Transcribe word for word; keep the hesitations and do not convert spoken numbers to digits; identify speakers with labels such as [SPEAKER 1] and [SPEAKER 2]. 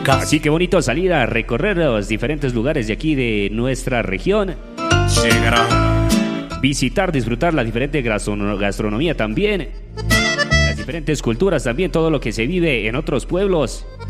[SPEAKER 1] Así que bonito salir a recorrer los diferentes lugares de aquí de nuestra región.
[SPEAKER 2] Llegará.
[SPEAKER 1] Visitar, disfrutar la diferente gastronomía también. Las diferentes culturas también, todo lo que se vive en otros pueblos.